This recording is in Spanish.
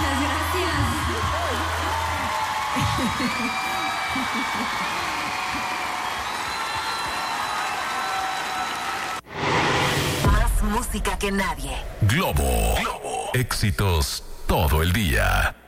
Más música que nadie. Globo. Éxitos todo el día.